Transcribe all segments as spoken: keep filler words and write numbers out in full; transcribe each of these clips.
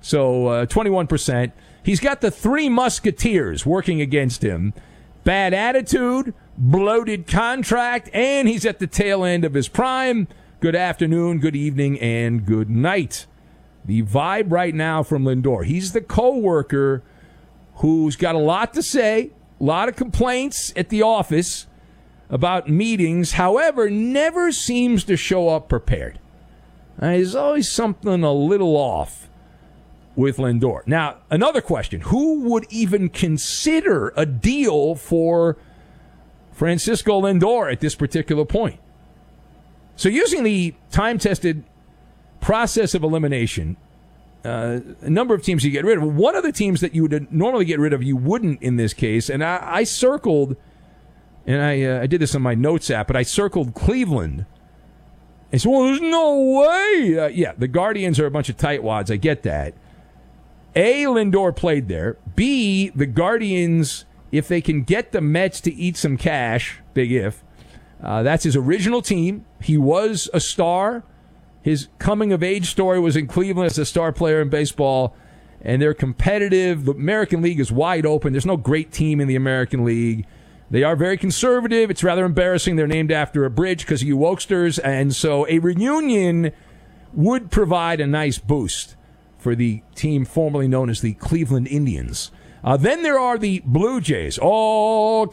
So uh, twenty-one percent. He's got the three musketeers working against him. Bad attitude, bloated contract, and he's at the tail end of his prime. Good afternoon, good evening, and good night. The vibe right now from Lindor. He's the co-worker who's got a lot to say, a lot of complaints at the office about meetings, however, never seems to show up prepared. Uh, there's always something a little off with Lindor. Now, another question. Who would even consider a deal for Francisco Lindor at this particular point? So using the time-tested process of elimination, uh, a number of teams you get rid of. One of the teams that you would normally get rid of, you wouldn't in this case. And I, I circled, and I uh, I did this on my notes app, but I circled Cleveland. And said, well, there's no way. Uh, yeah, the Guardians are a bunch of tightwads. I get that. A, Lindor played there. B, the Guardians, if they can get the Mets to eat some cash, big if, uh, that's his original team. He was a star. His coming-of-age story was in Cleveland as a star player in baseball, and they're competitive. The American League is wide open. There's no great team in the American League. They are very conservative. It's rather embarrassing. They're named after a bridge because of you wokesters, and so a reunion would provide a nice boost for the team formerly known as the Cleveland Indians. Uh, then there are the Blue Jays. Oh,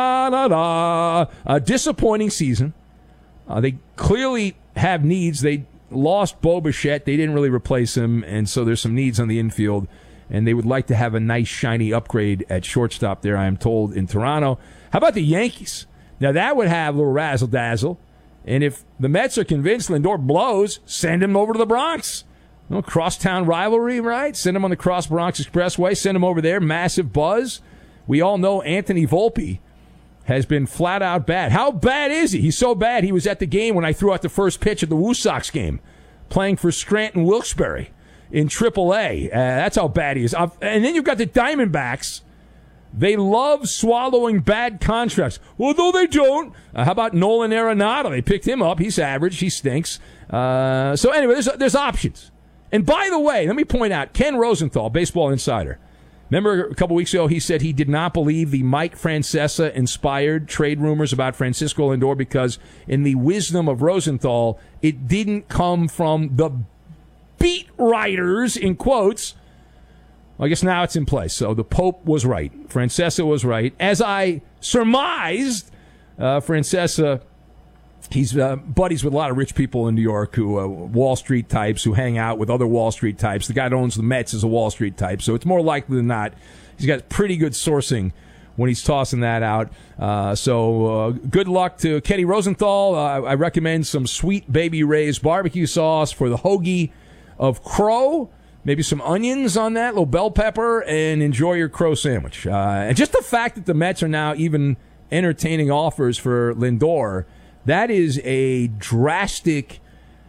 Canada! A disappointing season. Uh, they clearly have needs. They lost Bo Bichette. They didn't really replace him, and so there's some needs on the infield, and they would like to have a nice, shiny upgrade at shortstop there, I am told, in Toronto. How about the Yankees? Now, that would have a little razzle-dazzle, and if the Mets are convinced Lindor blows, send him over to the Bronx. No crosstown rivalry, right? Send him on the Cross Bronx Expressway. Send him over there. Massive buzz. We all know Anthony Volpe has been flat out bad. How bad is he? He's so bad he was at the game when I threw out the first pitch of the Woo Sox game, playing for Scranton Wilkes-Barre in triple A. Uh, that's how bad he is. Uh, and then you've got the Diamondbacks. They love swallowing bad contracts. Well, no, they don't. Uh, how about Nolan Arenado? They picked him up. He's average. He stinks. Uh, so anyway, there's, there's options. And by the way, let me point out, Ken Rosenthal, Baseball Insider. Remember a couple weeks ago he said he did not believe the Mike Francesa-inspired trade rumors about Francisco Lindor because, in the wisdom of Rosenthal, it didn't come from the beat writers, in quotes. Well, I guess now it's in place. So the Pope was right. Francesa was right. As I surmised, uh, Francesa, he's uh, buddies with a lot of rich people in New York, who uh, Wall Street types who hang out with other Wall Street types. The guy that owns the Mets is a Wall Street type, so it's more likely than not he's got pretty good sourcing when he's tossing that out. Uh, so uh, good luck to Kenny Rosenthal. Uh, I recommend some Sweet Baby Ray's barbecue sauce for the hoagie of crow. Maybe some onions on that, a little bell pepper, and enjoy your crow sandwich. Uh, and just the fact that the Mets are now even entertaining offers for Lindor, that is a drastic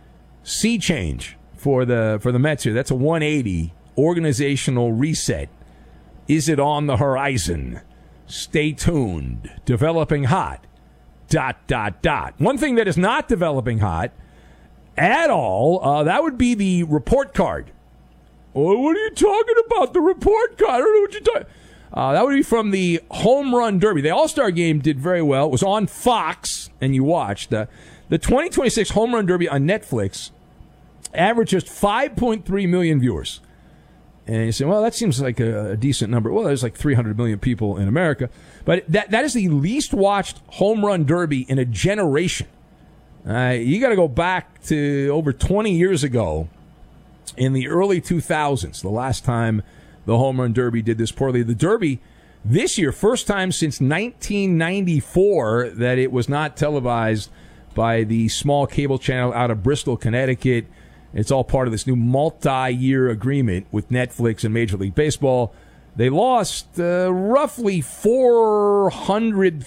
sea change for the for the Mets here. That's a one eighty organizational reset. Is it on the horizon? Stay tuned. Developing hot. Dot, dot, dot. One thing that is not developing hot at all, uh, that would be the report card. Oh, what are you talking about? The report card? I don't know what you're talking Uh, that would be from the Home Run Derby. The All-Star Game did very well. It was on Fox, and you watched. Uh, the twenty twenty-six Home Run Derby on Netflix averaged just five point three million viewers. And you say, well, that seems like a, a decent number. Well, there's like three hundred million people in America. But that that is the least watched Home Run Derby in a generation. Uh, you got to go back to over twenty years ago in the early two thousands, the last time the Home Run Derby did this poorly. The Derby this year, first time since nineteen ninety-four that it was not televised by the small cable channel out of Bristol, Connecticut. It's all part of this new multi-year agreement with Netflix and Major League Baseball. They lost uh, roughly four hundred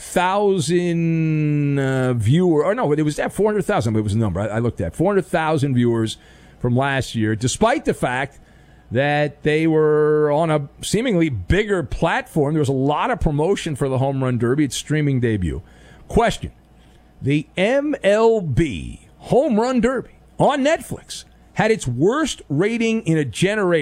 thousand uh, viewers. Or no, it was at four hundred thousand. It was a number I, I looked at. four hundred thousand viewers from last year, despite the fact that they were on a seemingly bigger platform. There was a lot of promotion for the Home Run Derby, its streaming debut. Question: the M L B Home Run Derby on Netflix had its worst rating in a generation.